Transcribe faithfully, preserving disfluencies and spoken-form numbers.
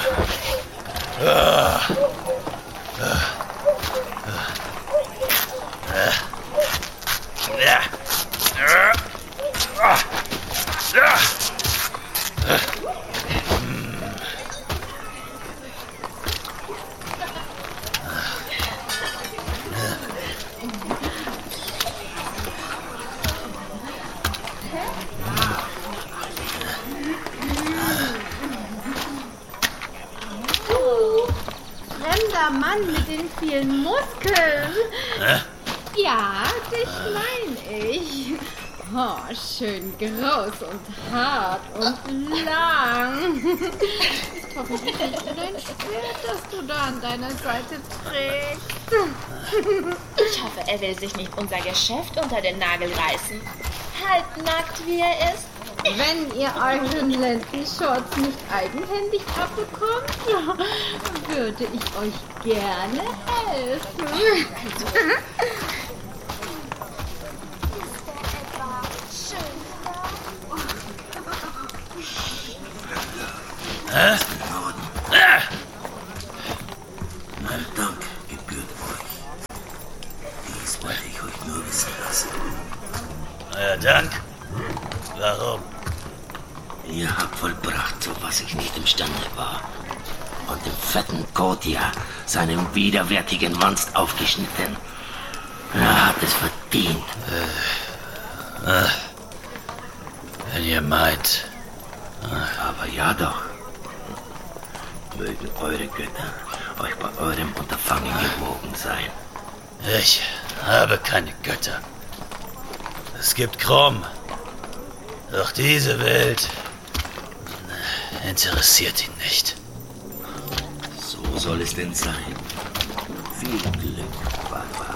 Mann mit den vielen Muskeln. Hä? Ja, dich meine ich. Oh, schön groß und hart und lang. Ist hoffentlich nicht dein Schwert, das du da an deiner Seite trägst. Ich hoffe, er will sich nicht unser Geschäft unter den Nagel reißen. Halbnackt, wie er ist. Wenn ihr euren Lendenschurz nicht eigenhändig abbekommt, würde ich euch gerne helfen. Hä? Ah! Mein Dank gebührt euch. Dies wollte ich euch nur wissen lassen. Euer Dank? Warum? Ihr habt vollbracht, zu was ich nicht imstande war. Und dem fetten Kotia seinem widerwärtigen Wanst aufgeschnitten. Er hat es verdient. Äh, äh, wenn ihr meint. Aber ja doch. Mögen eure Götter euch bei eurem Unterfangen gewogen sein. Ich habe keine Götter. Es gibt Krumm. Doch diese Welt interessiert ihn nicht. So soll es denn sein. Viel Glück, Barbara.